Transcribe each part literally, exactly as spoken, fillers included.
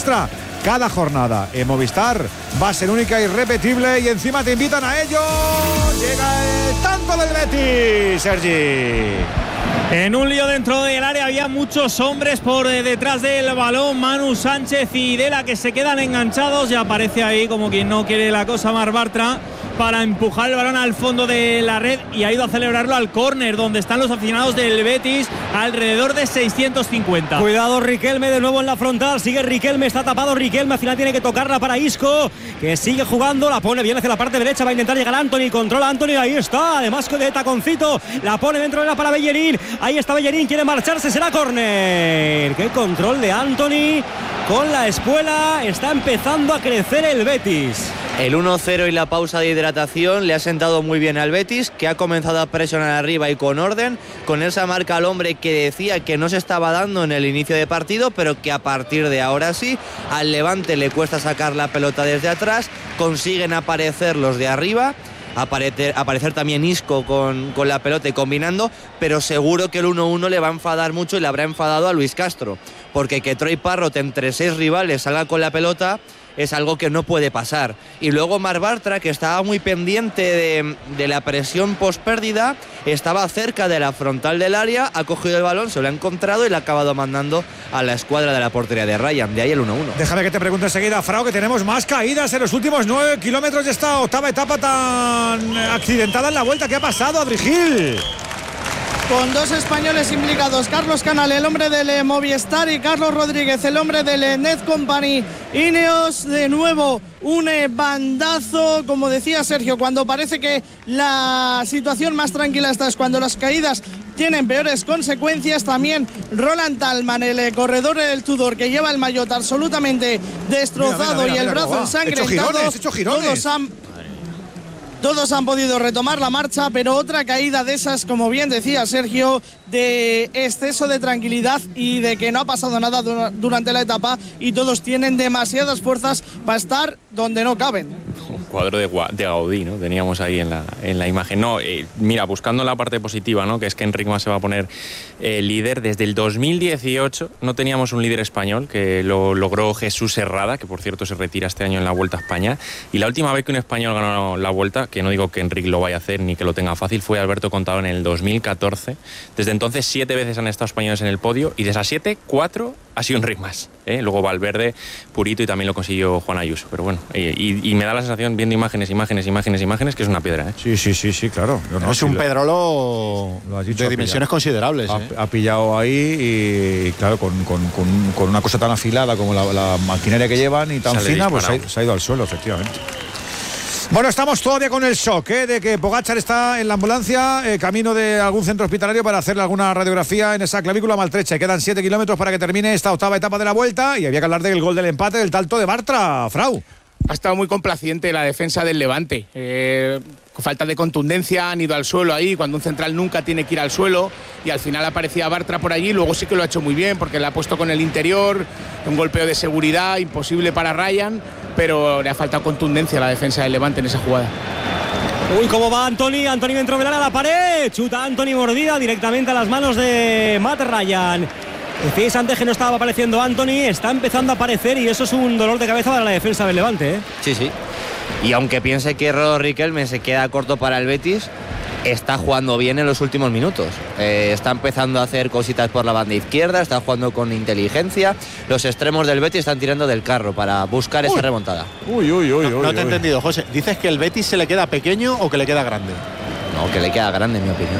extra cada jornada. En Movistar va a ser única y repetible y encima te invitan a ello. Llega el tanto del Betis, Sergi. En un lío dentro del área había muchos hombres por detrás del balón. Manu Sánchez y Dela que se quedan enganchados y aparece ahí como quien no quiere la cosa Marc Bartra para empujar el balón al fondo de la red y ha ido a celebrarlo al córner donde están los aficionados del Betis, alrededor de seiscientos cincuenta. Cuidado Riquelme de nuevo en la frontal, sigue Riquelme, está tapado Riquelme, al final tiene que tocarla para Isco, que sigue jugando, la pone bien hacia la parte derecha, va a intentar llegar Antony, controla Antony, ahí está, además de taconcito, la pone dentro de la para Bellerín, ahí está Bellerín, quiere marcharse, será córner. Qué control de Antony con la espuela, está empezando a crecer el Betis. El uno cero y la pausa de hidratación le ha sentado muy bien al Betis, que ha comenzado a presionar arriba y con orden, con esa marca al hombre que decía que no se estaba dando en el inicio de partido, pero que a partir de ahora sí. Al Levante le cuesta sacar la pelota desde atrás, consiguen aparecer los de arriba, aparecer, aparecer también Isco con, con la pelota y combinando, pero seguro que el uno uno le va a enfadar mucho y le habrá enfadado a Luis Castro, porque que Troy Parrott entre seis rivales salga con la pelota es algo que no puede pasar. Y luego Marc Bartra, que estaba muy pendiente de, de la presión pospérdida, estaba cerca de la frontal del área, ha cogido el balón, se lo ha encontrado y le ha acabado mandando a la escuadra de la portería de Ryan. De ahí el uno uno. Déjame que te pregunte enseguida, Frau, que tenemos más caídas en los últimos nueve kilómetros de esta octava etapa tan accidentada en la Vuelta. ¿Qué ha pasado, Adrigil? Con dos españoles implicados, Carlos Canal, el hombre del Movistar, y Carlos Rodríguez, el hombre del Net Company Ineos. De nuevo un bandazo, como decía Sergio, cuando parece que la situación más tranquila está es cuando las caídas tienen peores consecuencias. También Roland Tallman, el corredor del Tudor, que lleva el maillot absolutamente destrozado, mira, mira, mira, y el brazo mira, ensangrentado. Hecho girones, hecho girones. Todos han Todos han podido retomar la marcha, pero otra caída de esas, como bien decía Sergio, de exceso de tranquilidad y de que no ha pasado nada durante la etapa y todos tienen demasiadas fuerzas para estar donde no caben. Un cuadro de, de Gaudí, ¿no? Teníamos ahí en la, en la imagen. No, eh, mira, buscando la parte positiva, ¿no? Que es que Enric Mas se va a poner eh, líder. Desde el dos mil dieciocho no teníamos un líder español, que lo logró Jesús Herrada, que por cierto se retira este año en la Vuelta a España. Y la última vez que un español ganó la Vuelta, que no digo que Enric lo vaya a hacer ni que lo tenga fácil, fue Alberto Contador en el dos mil catorce. Desde entonces siete veces han estado españoles en el podio y de esas siete, cuatro ha sido Enric Mas, ¿eh? Luego Valverde, Purito, y también lo consiguió Juan Ayuso. Pero bueno, eh, y, y me da la sensación, viendo imágenes, imágenes, imágenes, imágenes, que es una piedra, ¿eh? Sí, sí, sí, sí, claro. No, no, es un Pedrolo de dimensiones considerables. Ha, ¿eh? ha pillado ahí y, claro, con, con, con, con una cosa tan afilada como la, la maquinaria que llevan y tan fina, pues se, se ha ido al suelo, efectivamente. Bueno, estamos todavía con el shock ¿eh? de que Pogačar está en la ambulancia, eh, camino de algún centro hospitalario para hacerle alguna radiografía en esa clavícula maltrecha. Y quedan siete kilómetros para que termine esta octava etapa de la Vuelta y había que hablar del gol del empate del tanto de Bartra, Frau. Ha estado muy complaciente la defensa del Levante. Eh, con falta de contundencia han ido al suelo ahí, cuando un central nunca tiene que ir al suelo, y al final aparecía Bartra por allí. Luego sí que lo ha hecho muy bien porque le ha puesto con el interior, un golpeo de seguridad imposible para Ryan, pero le ha faltado contundencia a la defensa del Levante en esa jugada. Uy, cómo va Antony, Antony dentro del área, a la pared, chuta Antony, mordida directamente a las manos de Matt Ryan. Decís antes que no estaba apareciendo Antony, está empezando a aparecer y eso es un dolor de cabeza para la defensa del Levante, ¿eh? Sí, sí. Y aunque piense que Rodo Riquelme se queda corto para el Betis, está jugando bien en los últimos minutos. Eh, está empezando a hacer cositas por la banda izquierda, está jugando con inteligencia. Los extremos del Betis están tirando del carro para buscar uy. esa remontada. Uy, uy, uy. No, uy, no te he uy. entendido, José. ¿Dices que el Betis se le queda pequeño o que le queda grande? No, que le queda grande, en mi opinión.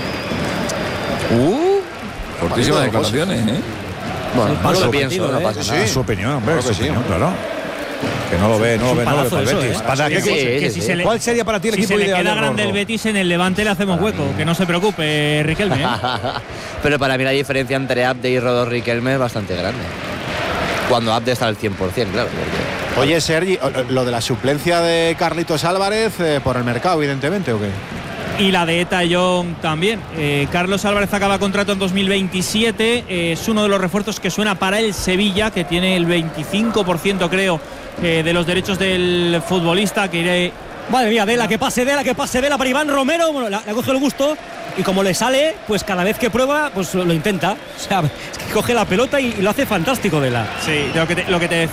Uh, fortísimas declaraciones, ¿eh? Bueno, no lo pienso, partido, no ¿eh? pasa Sí, nada. su opinión, hombre, claro su sí, opinión, claro. Que no lo ve, no lo ve, no lo ve para el Betis. ¿eh? ¿Para qué? Sí, que, que si se le, ¿Cuál sería para ti el si equipo se le ideal? queda grande el Betis, en el Levante le hacemos hueco, que no se preocupe, Riquelme, ¿eh? Pero para mí la diferencia entre Abde y Rodo Riquelme es bastante grande. Cuando Abde está al cien por ciento, claro. Porque... Oye, Sergi, lo de la suplencia de Carlitos Álvarez, eh, por el mercado, evidentemente, ¿o qué? Y la de Eta Young también. Eh, Carlos Álvarez acaba contrato en dos mil veintisiete. Eh, es uno de los refuerzos que suena para el Sevilla, que tiene el veinticinco por ciento, creo, eh, de los derechos del futbolista. Que iré... Madre mía, Vela, que pase Vela, que pase Vela para Iván Romero. Bueno, le ha cogido el gusto y como le sale, pues cada vez que prueba, pues lo intenta. O sea, es que coge la pelota y, y lo hace fantástico Vela. Sí, lo que te, lo que te